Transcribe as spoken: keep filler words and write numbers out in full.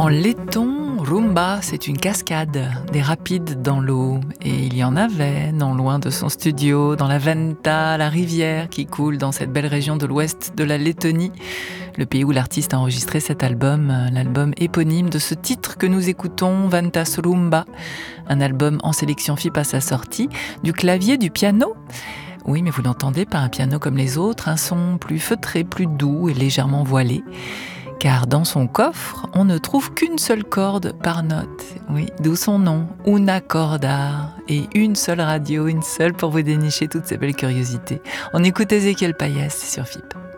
En letton, Rumba, c'est une cascade, des rapides dans l'eau. Et il y en avait, non loin de son studio, dans la Venta, la rivière qui coule dans cette belle région de l'ouest de la Lettonie, le pays où l'artiste a enregistré cet album, l'album éponyme de ce titre que nous écoutons, Ventas Rumba, un album en sélection F I P à sa sortie, du clavier, du piano. Oui, mais vous l'entendez, pas un piano comme les autres, un son plus feutré, plus doux et légèrement voilé. Car dans son coffre, on ne trouve qu'une seule corde par note. Oui, d'où son nom, Una Corda. Et une seule radio, une seule pour vous dénicher toutes ces belles curiosités. On écoute Ezequiel Payas sur F I P.